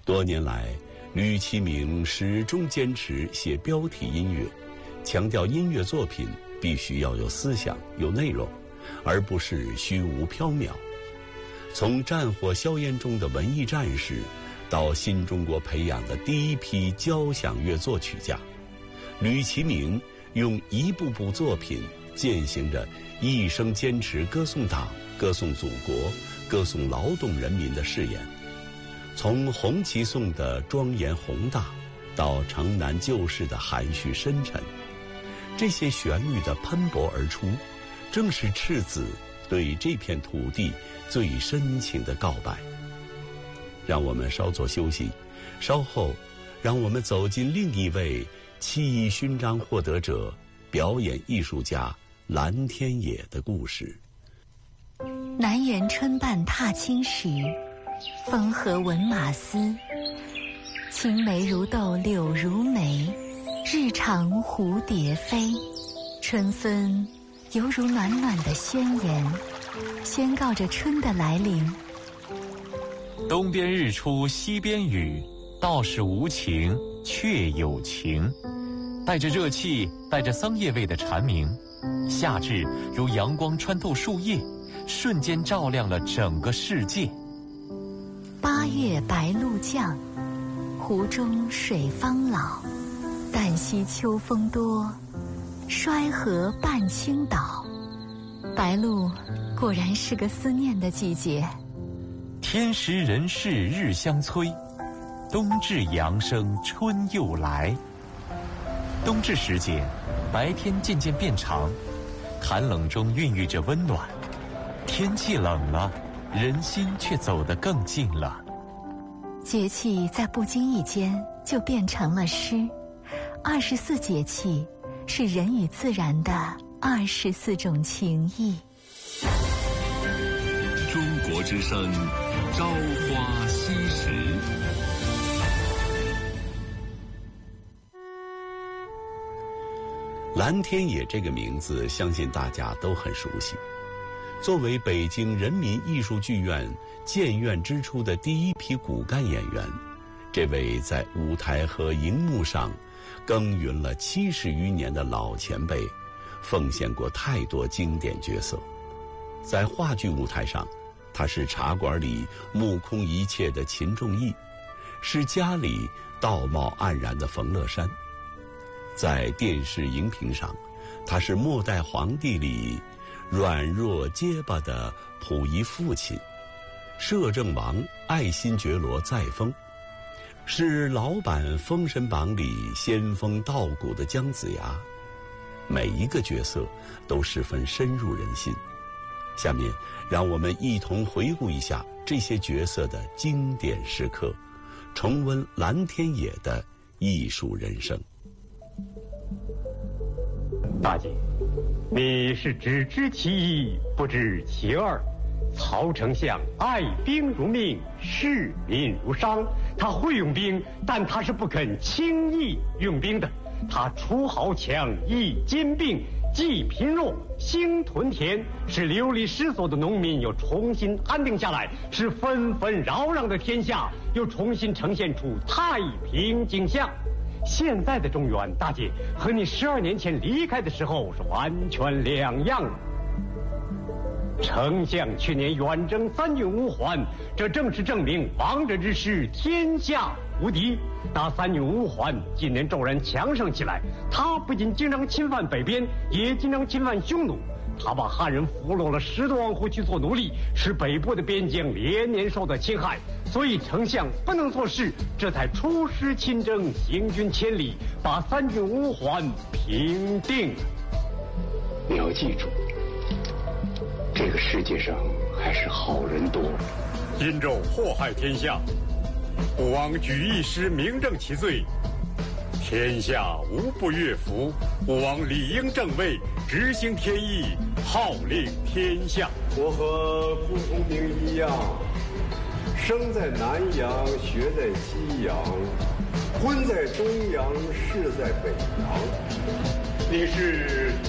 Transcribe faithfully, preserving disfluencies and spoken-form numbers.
多年来，吕其明始终坚持写标题音乐，强调音乐作品必须要有思想、有内容，而不是虚无缥缈。从战火硝烟中的文艺战士，到新中国培养的第一批交响乐作曲家，吕其明用一部部作品践行着一生坚持歌颂党、歌颂祖国、歌颂劳动人民的誓言。从红旗颂的庄严宏大，到城南旧事的含蓄深沉，这些旋律的喷薄而出，正是赤子对这片土地最深情的告白。让我们稍作休息，稍后让我们走进另一位七一勋章获得者、表演艺术家蓝天野的故事。 南园春半踏青时，风和闻马嘶。青梅如豆柳如眉，日长蝴蝶飞。春分犹如暖暖的宣言，宣告着春的来临。 东边日出西边雨，道是无晴却有晴。带着热气，带着桑叶味的蝉鸣，夏至如阳光穿透树叶，瞬间照亮了整个世界。 八月白露降，湖中水方老。旦夕秋风多，衰河半倾倒。白露果然是个思念的季节。 天时人事日相催，冬至阳生春又来。冬至时节，白天渐渐变长，寒冷中孕育着温暖。天气冷了，人心却走得更近了。 节气在不经意间就变成了诗。二十四节气是人与自然的二十四种情谊。 中国之声，朝花夕拾。 蓝天野这个名字，相信大家都很熟悉。作为北京人民艺术剧院建院之初的第一批骨干演员，这位在舞台和荧幕上耕耘了七十余年的老前辈，奉献过太多经典角色。在话剧舞台上，他是茶馆里目空一切的秦仲义，是家里道貌岸然的冯乐山。在电视荧屏上，他是末代皇帝里软弱结巴的溥仪父亲，摄政王爱新觉罗载沣，是老版《封神榜》里仙风道骨的姜子牙。每一个角色都十分深入人心。下面让我们一同回顾一下这些角色的经典时刻，重温蓝天野的艺术人生。 大姐，你是只知其一，不知其二。曹丞相爱兵如命，视民如商。他会用兵，但他是不肯轻易用兵的。他除豪强，抑兼并，济贫弱，兴屯田，使流离失所的农民又重新安定下来，使纷纷扰攘的天下又重新呈现出太平景象。现在的中原，大姐和你十二年前离开的时候是完全两样了。丞相去年远征三郡五环，这正是证明王者之师天下无敌。那三郡五环今年骤然强盛起来，他不仅经常侵犯北边，也经常侵犯匈奴。他把汉人俘虏了十多万户去做奴隶，使北部的边疆连年受到侵害。所以丞相不能做事，这才出师亲征，行军千里，把三郡五环平定。 你要记住，这个世界上还是好人多。 殷纣祸害天下，不枉举一师明正其罪。天下无不悦服，不枉理应正位，执行天意，号令天下。 我和蒲公明一样，生在南阳，学在西阳，婚在东阳，事在北阳。 你是